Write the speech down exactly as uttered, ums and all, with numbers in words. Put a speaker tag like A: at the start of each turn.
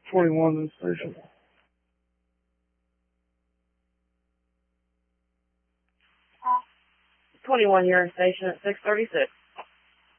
A: twenty-one to the station.
B: twenty-one, you're in station at six thirty-six.